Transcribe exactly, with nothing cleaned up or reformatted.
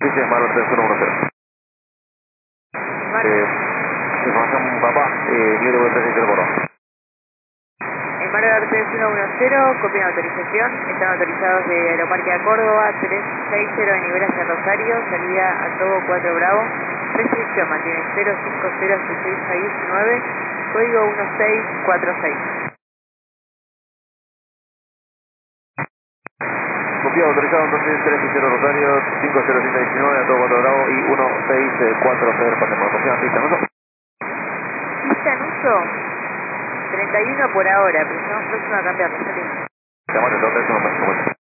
Dice Marvel tres uno uno cero. Eh, información papá, eh, libre vuelta seis cero por dos. En Marvel tres uno uno cero, copia de autorización. Están autorizados de Aeroparque a Córdoba, trescientos sesenta a nivel hacia Rosario, salida a Togo cuatro Bravo. Restricción mantiene cero cinco cero seis seis nueve, código uno seis cuatro seis. Copiado, autorizado entonces tres cero Rosario, cinco cero siete diecinueve, a todo cuatro Bravo y uno seis cuatro cero Panamá. Confirma, pista, ¿no? Pista en uso, treinta y uno por ahora, pero estamos próximos a cambiarlo. Llamate, entonces, no me